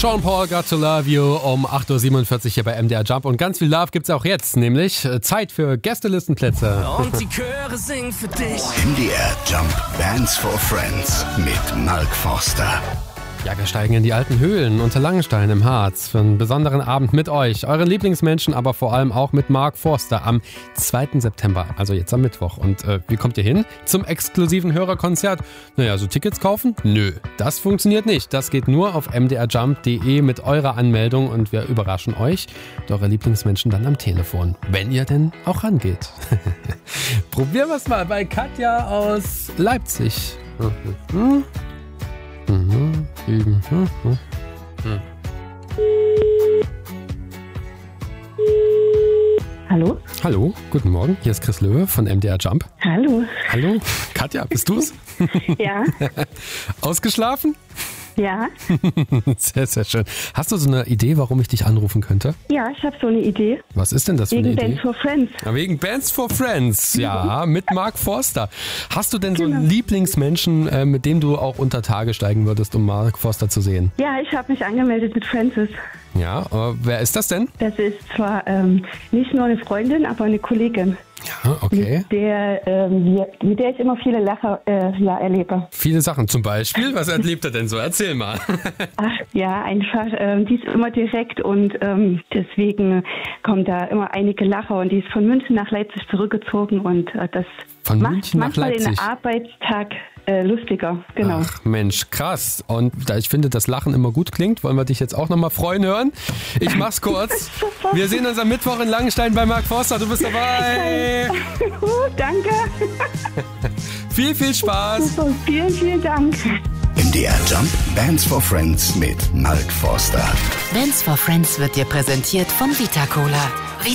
Sean Paul, Got to Love You um 8.47 Uhr hier bei MDR Jump. Und ganz viel Love gibt's auch jetzt, nämlich Zeit für Gästelistenplätze. Und die Chöre singen für dich. MDR Jump Bands for Friends mit Mark Forster. Ja, wir steigen in die alten Höhlen unter Langenstein im Harz für einen besonderen Abend mit euch, euren Lieblingsmenschen, aber vor allem auch mit Mark Forster am 2. September, also jetzt am Mittwoch. Und wie kommt ihr hin? Zum exklusiven Hörerkonzert? Naja, so Tickets kaufen? Nö, das funktioniert nicht. Das geht nur auf mdrjump.de mit eurer Anmeldung und wir überraschen euch und eure Lieblingsmenschen dann am Telefon, wenn ihr denn auch rangeht. Probieren wir es mal bei Katja aus Leipzig. Hallo? Hallo, guten Morgen. Hier ist Chris Löwe von MDR Jump. Hallo. Hallo, Katja, bist du's? Ja. Ausgeschlafen? Ja. Sehr, sehr schön. Hast du so eine Idee, warum ich dich anrufen könnte? Ja, ich habe so eine Idee. Was ist denn das für eine Wegen Idee? Bands for Friends. Wegen Bands for Friends, ja, mit Mark Forster. Hast du denn so einen Lieblingsmenschen, mit dem du auch unter Tage steigen würdest, um Mark Forster zu sehen? Ja, ich habe mich angemeldet mit Francis. Ja, wer ist das denn? Das ist zwar nicht nur eine Freundin, aber eine Kollegin. Ja, okay. Mit der ich immer viele Lacher erlebe. Viele Sachen zum Beispiel. Was erlebt er denn so? Erzähl mal. Ach ja, einfach, die ist immer direkt und deswegen kommen da immer einige Lacher und die ist von München nach Leipzig zurückgezogen und das Von macht München nach manchmal Leipzig? den Arbeitstag lustiger. Genau. Ach Mensch, krass. Und da ich finde, das Lachen immer gut klingt, wollen wir dich jetzt auch nochmal freuen hören. Ich mach's kurz. Wir sehen uns am Mittwoch in Langenstein bei Mark Forster. Du bist dabei. Danke. Viel, viel Spaß. Super, vielen, vielen Dank. MDR Jump Bands for Friends mit Mark Forster. Bands for Friends wird dir präsentiert von Vita Cola.